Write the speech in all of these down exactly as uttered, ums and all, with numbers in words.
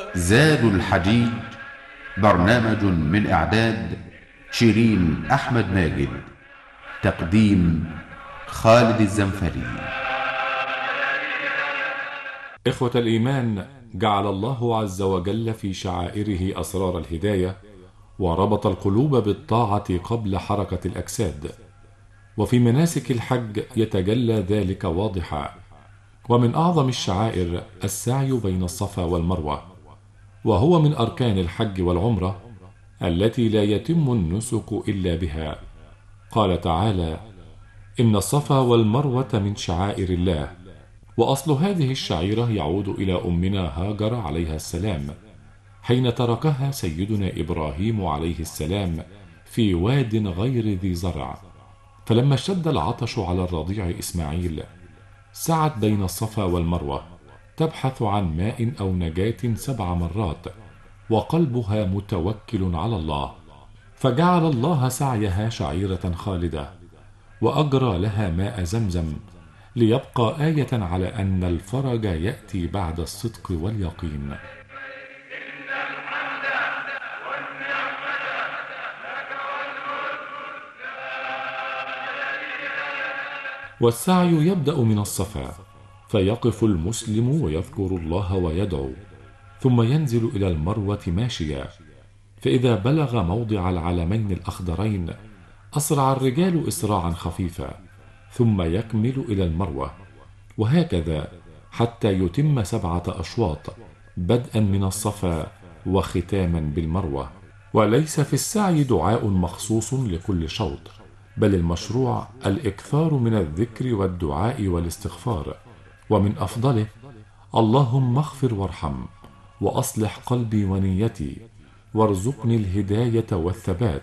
زاد الحجيج، برنامج من إعداد شيرين أحمد ماجد، تقديم خالد الزنفري. إخوة الإيمان، جعل الله عز وجل في شعائره أسرار الهداية، وربط القلوب بالطاعة قبل حركة الأجساد، وفي مناسك الحج يتجلى ذلك واضحا. ومن أعظم الشعائر السعي بين الصفا والمروة، وهو من أركان الحج والعمرة التي لا يتم النسك إلا بها. قال تعالى: إن الصفا والمروة من شعائر الله. وأصل هذه الشعيرة يعود إلى أمنا هاجر عليها السلام، حين تركها سيدنا إبراهيم عليه السلام في واد غير ذي زرع، فلما اشتد العطش على الرضيع إسماعيل سعت بين الصفا والمروة تبحث عن ماء أو نجاة سبع مرات، وقلبها متوكل على الله، فجعل الله سعيها شعيرة خالدة، وأجرى لها ماء زمزم، ليبقى آية على أن الفرج يأتي بعد الصدق واليقين. والسعي يبدأ من الصفا، فيقف المسلم ويذكر الله ويدعو، ثم ينزل إلى المروة ماشيا، فإذا بلغ موضع العلمين الأخضرين أسرع الرجال إسراعا خفيفا، ثم يكمل إلى المروة، وهكذا حتى يتم سبعة أشواط، بدءا من الصفا وختاما بالمروة. وليس في السعي دعاء مخصوص لكل شوط، بل المشروع الإكثار من الذكر والدعاء والاستغفار، ومن أفضله: اللهم اغفر وارحم، وأصلح قلبي ونيتي، وارزقني الهداية والثبات،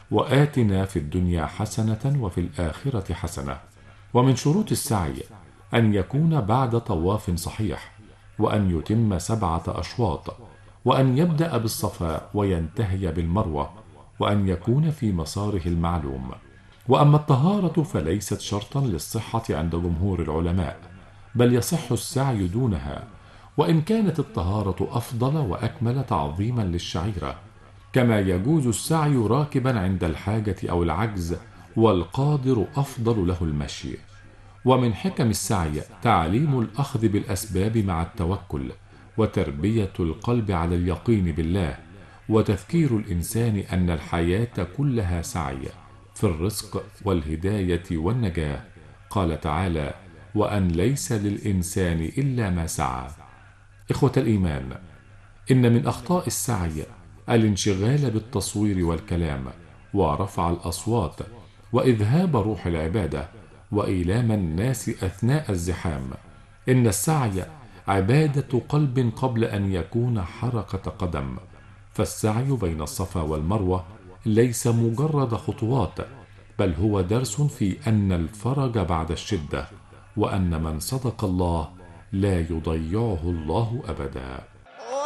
وآتنا في الدنيا حسنة وفي الآخرة حسنة. ومن شروط السعي أن يكون بعد طواف صحيح، وأن يتم سبعة أشواط، وأن يبدأ بالصفا وينتهي بالمروة، وأن يكون في مساره المعلوم. وأما الطهارة فليست شرطا للصحة عند جمهور العلماء، بل يصح السعي دونها، وإن كانت الطهارة أفضل وأكمل تعظيما للشعيرة، كما يجوز السعي راكبا عند الحاجة أو العجز، والقادر أفضل له المشي. ومن حكم السعي تعليم الأخذ بالأسباب مع التوكل، وتربية القلب على اليقين بالله، وتذكير الإنسان أن الحياة كلها سعي في الرزق والهداية والنجاة. قال تعالى: وأن ليس للإنسان إلا ما سعى. إخوة الإيمان، إن من أخطاء السعي الانشغال بالتصوير والكلام، ورفع الأصوات، وإذهاب روح العبادة، وإيلام الناس أثناء الزحام. إن السعي عبادة قلب قبل أن يكون حركة قدم، فالسعي بين الصفا والمروة ليس مجرد خطوات، بل هو درس في أن الفرج بعد الشدة، وأن من صدق الله لا يضيعه الله أبدا.